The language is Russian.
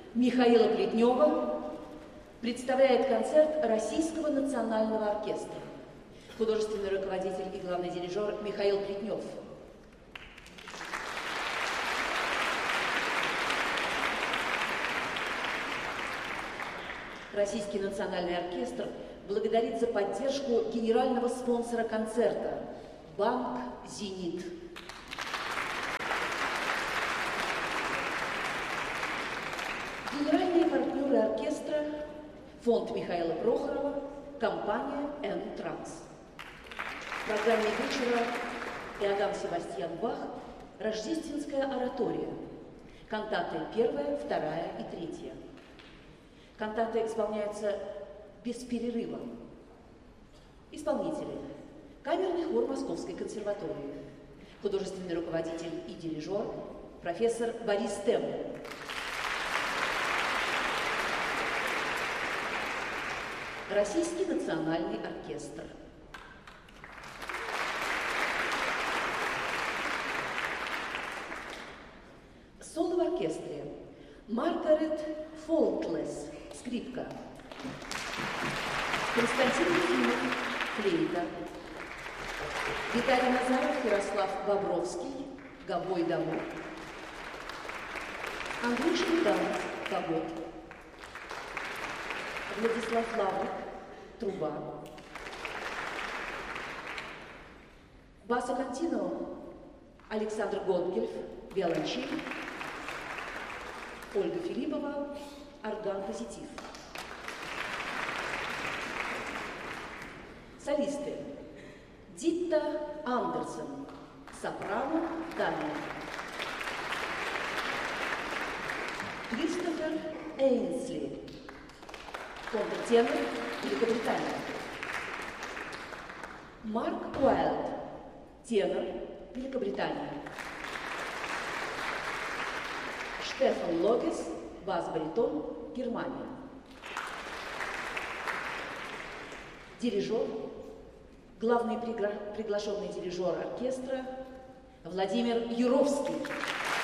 Михаила Плетнева представляет концерт Российского национального оркестра. Художественный руководитель и главный дирижер Михаил Плетнев. Российский национальный оркестр благодарит за поддержку генерального спонсора концерта – Банк «Зенит». Генеральные партнеры оркестра – фонд Михаила Прохорова, компания «Н-Транс». В программе вечера Иоганн Себастьян Бах «Рождественская оратория», кантаты 1, 2 и 3. Кантаты исполняются без перерыва. Исполнители – камерный хор Московской консерватории, художественный руководитель и дирижер профессор Борис Тем. Российский национальный оркестр. Соло в оркестре. Маргарет Фолклес, скрипка. Константин Ефимов, флейта. Виталий Назаров, Ярослав Бобровский, гобой домой. Андрей Шевиданов, фагот. Владислав Лаврик, труба. Басо контино Александр Гонгельф, виолончель. Ольга Филиппова, орган-позитив. Солисты. Дитта Андерсон, сопрано, Дания. Кристофер Эйнсли, контртенор, Великобритания. Марк Уайлд, тенор, Великобритания. Штефан Логес, бас-баритон, Германия. Дирижер, главный приглашенный дирижер оркестра Владимир Юровский.